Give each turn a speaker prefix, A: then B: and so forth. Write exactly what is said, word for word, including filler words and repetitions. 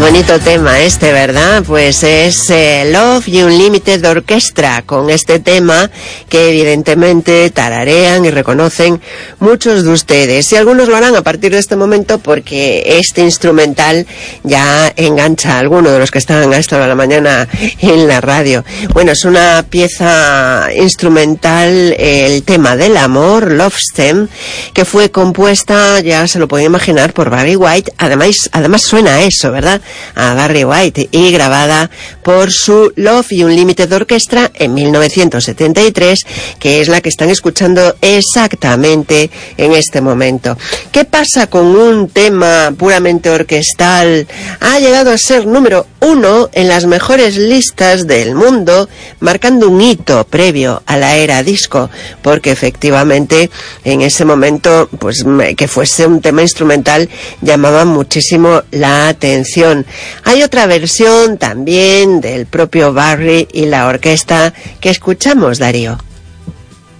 A: Bonito tema este, ¿verdad? Pues es eh, Love y Unlimited Orchestra, con este tema que evidentemente tararean y reconocen muchos de ustedes. Y algunos lo harán a partir de este momento porque este instrumental ya engancha a alguno de los que estaban a esta hora de la mañana en la radio. Bueno, es una pieza instrumental, el tema del amor, Love Stem, que fue compuesta, ya se lo pueden imaginar, por Barry White. Además, además suena a eso, ¿verdad? A Barry White, y grabada por su Love y Unlimited Orchestra en mil novecientos setenta y tres, que es la que están escuchando exactamente en este momento. ¿Qué pasa con un tema puramente orquestal? Ha llegado a ser número uno en las mejores listas del mundo, marcando un hito previo a la era disco, porque efectivamente en ese momento, pues que fuese un tema instrumental llamaba muchísimo la atención. Hay otra versión también del propio Barry y la orquesta que escuchamos, Darío.